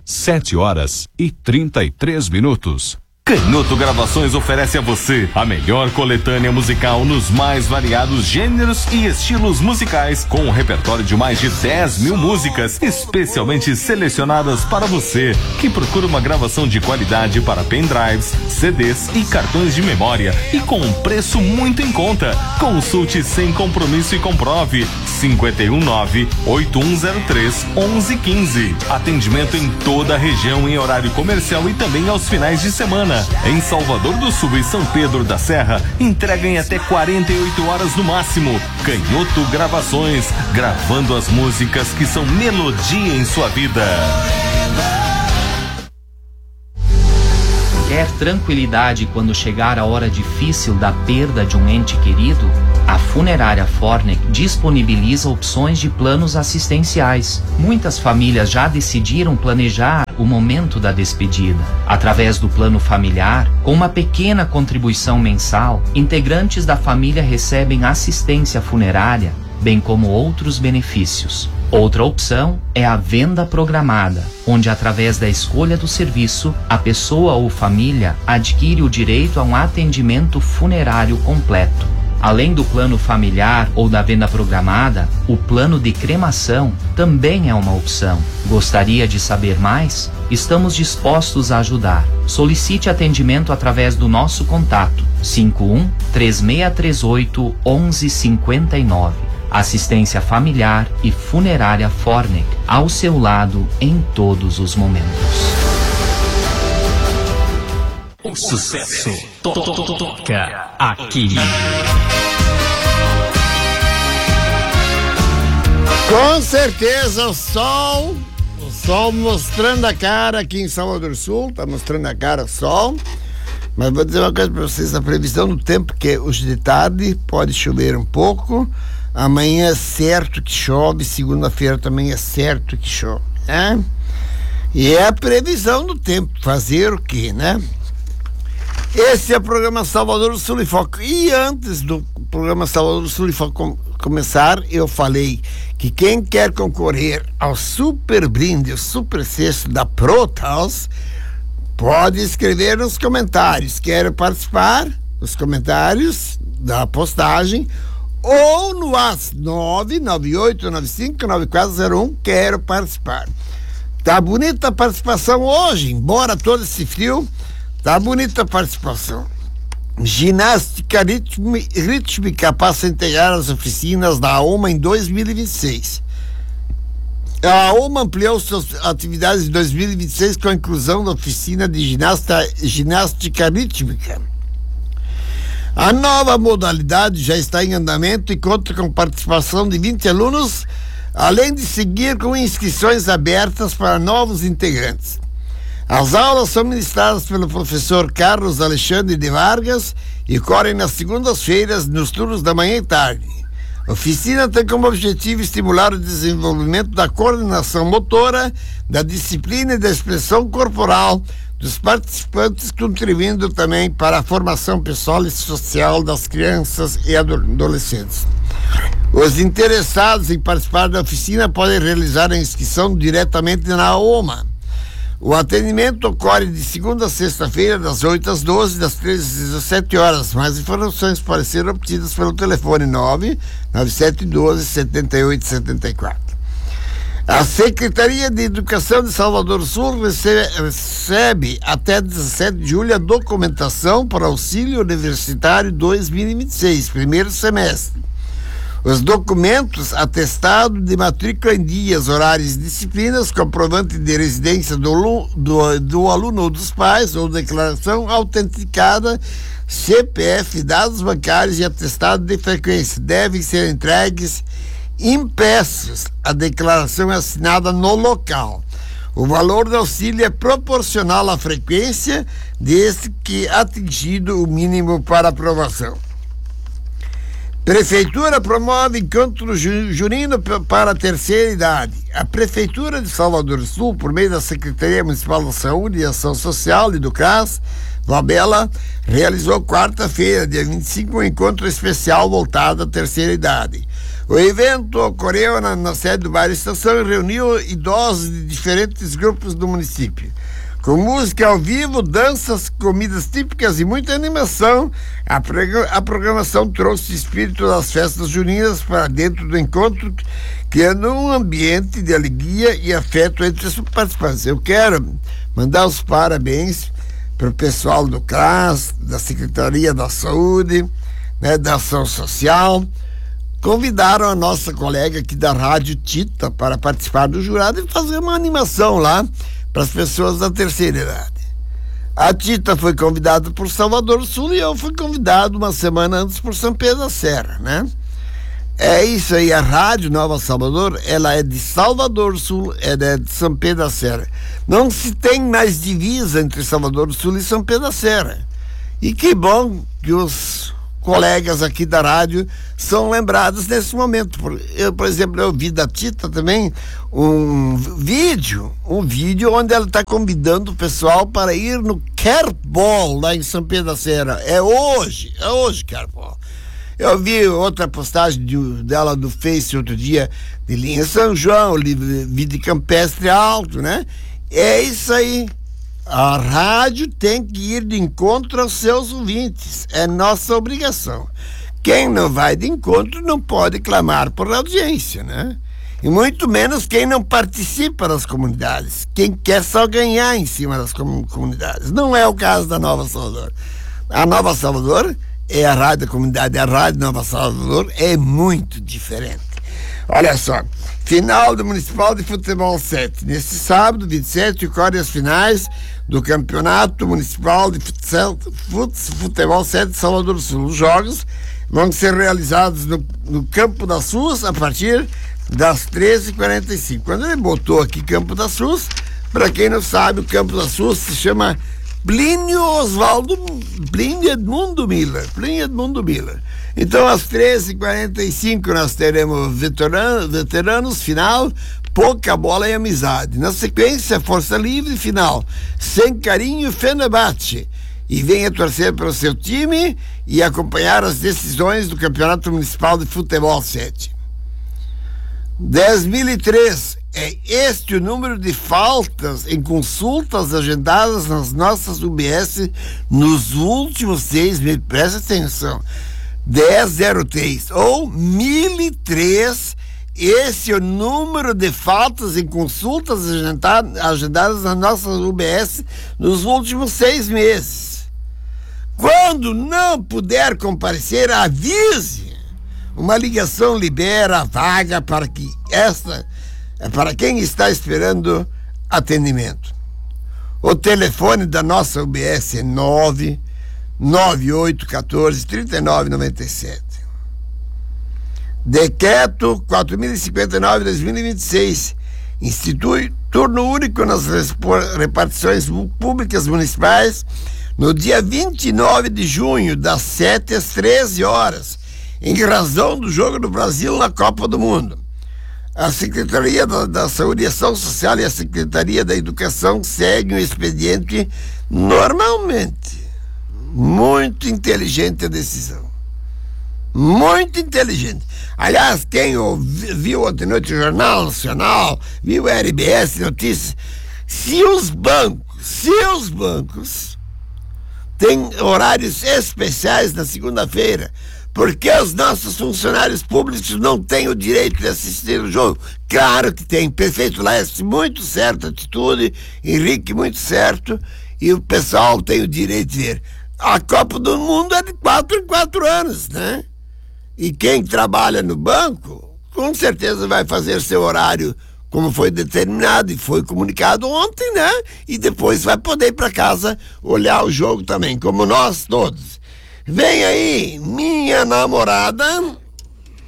7h33. Canhoto Gravações oferece a você a melhor coletânea musical nos mais variados gêneros e estilos musicais, com um repertório de mais de 10 mil músicas, especialmente selecionadas para você, que procura uma gravação de qualidade para pendrives, CDs e cartões de memória, e com um preço muito em conta. Consulte sem compromisso e comprove. 519-8103-1115. Atendimento em toda a região em horário comercial e também aos finais de semana. Em Salvador do Sul e São Pedro da Serra, entrega em até 48 horas no máximo. Canhoto Gravações, gravando as músicas que são melodia em sua vida. Quer tranquilidade quando chegar a hora difícil da perda de um ente querido? A Funerária Fornec disponibiliza opções de planos assistenciais. Muitas famílias já decidiram planejar o momento da despedida. Através do plano familiar, com uma pequena contribuição mensal, integrantes da família recebem assistência funerária, bem como outros benefícios. Outra opção é a venda programada, onde através da escolha do serviço, a pessoa ou família adquire o direito a um atendimento funerário completo. Além do plano familiar ou da venda programada, o plano de cremação também é uma opção. Gostaria de saber mais? Estamos dispostos a ajudar. Solicite atendimento através do nosso contato 51-3638-1159. Assistência familiar e funerária Fornec, ao seu lado em todos os momentos. O sucesso toca aqui. Com certeza, o sol mostrando a cara aqui em Salvador do Sul, tá mostrando a cara o sol. Mas vou dizer uma coisa para vocês, a previsão do tempo, que hoje de tarde pode chover um pouco, amanhã é certo que chove, segunda-feira também é certo que chove, né? E é a previsão do tempo, fazer o quê, né? Esse é o programa Salvador do Sul em Foco. E antes do programa Salvador do Sul em Foco começar, eu falei que quem quer concorrer ao super brinde, o super cesto da Protaus, pode escrever nos comentários. Quero participar nos comentários da postagem ou no WhatsApp 998959401. Quero participar. Tá bonita a participação hoje, embora todo esse frio. Tá bonita a participação. Ginástica rítmica passa a integrar as oficinas da AOMA em 2026. A AOMA ampliou suas atividades em 2026 com a inclusão da oficina de ginástica rítmica. A nova modalidade já está em andamento e conta com participação de 20 alunos, além de seguir com inscrições abertas para novos integrantes. As aulas são ministradas pelo professor Carlos Alexandre de Vargas e ocorrem nas segundas-feiras nos turnos da manhã e tarde. A oficina tem como objetivo estimular o desenvolvimento da coordenação motora, da disciplina e da expressão corporal dos participantes, contribuindo também para a formação pessoal e social das crianças e adolescentes. Os interessados em participar da oficina podem realizar a inscrição diretamente na AOMA. O atendimento ocorre de segunda a sexta-feira, das 8 às 12, das 13 às 17 horas. Mais informações podem ser obtidas pelo telefone 99712-7874. A Secretaria de Educação de Salvador do Sul recebe até 17 de julho a documentação para auxílio universitário 2026, primeiro semestre. Os documentos, atestado de matrícula em dias, horários e disciplinas, comprovante de residência do aluno ou dos pais, ou declaração autenticada, CPF, dados bancários e atestado de frequência devem ser entregues impressos. A declaração é assinada no local. O valor do auxílio é proporcional à frequência, desde que atingido o mínimo para aprovação. Prefeitura promove encontro junino para a terceira idade. A Prefeitura de Salvador do Sul, por meio da Secretaria Municipal da Saúde e Ação Social e do CRAS, Valbela, realizou quarta-feira, dia 25, um encontro especial voltado à terceira idade. O evento ocorreu na sede do bairro Estação e reuniu idosos de diferentes grupos do município. Com música ao vivo, danças, comidas típicas e muita animação, a programação trouxe o espírito das festas juninas para dentro do encontro, criando um ambiente de alegria e afeto entre os participantes. Eu quero mandar os parabéns para o pessoal do CRAS, da Secretaria da Saúde, né, da Ação Social. Convidaram a nossa colega aqui da Rádio Tita para participar do jurado e fazer uma animação lá para as pessoas da terceira idade. A Tita foi convidada por Salvador do Sul e eu fui convidado uma semana antes por São Pedro da Serra, né? É isso aí, a Rádio Nova Salvador, ela é de Salvador do Sul, ela é de São Pedro da Serra. Não se tem mais divisa entre Salvador do Sul e São Pedro da Serra. E que bom que os colegas aqui da rádio são lembrados nesse momento. Eu, por exemplo, eu vi da Tita também um vídeo onde ela está convidando o pessoal para ir no Kerbol lá em São Pedro da Serra. É hoje Kerbol. Eu vi outra postagem dela do Face outro dia, de Linha São João, vi de Campestre Alto, né? É isso aí. A rádio tem que ir de encontro aos seus ouvintes. É nossa obrigação. Quem não vai de encontro não pode clamar por audiência, né? E muito menos quem não participa das comunidades. Quem quer só ganhar em cima das comunidades. Não é o caso da Nova Salvador. A Nova Salvador é a rádio da comunidade. A Rádio Nova Salvador é muito diferente. Olha só. Final do Municipal de Futebol 7. Neste sábado, 27, ocorrem as finais do Campeonato Municipal de Futebol 7 de Salvador do Sul. Os jogos vão ser realizados no Campo das Suas a partir das 13h45. Quando ele botou aqui Campo das Suas, para quem não sabe, o Campo das Suas se chama Plínio Edmundo Miller. Então, às 13h45 nós teremos veteranos, final, pouca bola e amizade. Na sequência, Força Livre, final, Sem Carinho, Fenerbahçe. E venha torcer para o seu time e acompanhar as decisões do Campeonato Municipal de Futebol 7. 10.003 é este o número de faltas em consultas agendadas nas nossas UBS nos últimos 6 meses. Presta atenção. 10.003 ou 1.003, esse é o número de faltas em consultas agendadas nas nossas UBS nos últimos 6 meses. Quando não puder comparecer, avise. Uma ligação libera a vaga para quem está esperando atendimento. O telefone da nossa UBS é 99814-3997. Decreto 4059/2026 institui turno único nas repartições públicas municipais no dia 29 de junho, das 7 às 13 horas, em razão do Jogo do Brasil na Copa do Mundo. A Secretaria da Saúde e Ação Social e a Secretaria da Educação seguem o expediente normalmente. Muito inteligente a decisão. Muito inteligente. Aliás, quem viu ontem noite o Jornal Nacional, viu a RBS Notícias, se os bancos têm horários especiais na segunda-feira, porque os nossos funcionários públicos não têm o direito de assistir o jogo? Claro que tem. Prefeito Laércio, muito certa atitude, Henrique, muito certo, e o pessoal tem o direito de ver. A Copa do Mundo é de 4 em 4 anos, né? E quem trabalha no banco, com certeza vai fazer seu horário como foi determinado e foi comunicado ontem, né? E depois vai poder ir para casa olhar o jogo também, como nós todos. Vem aí, minha namorada.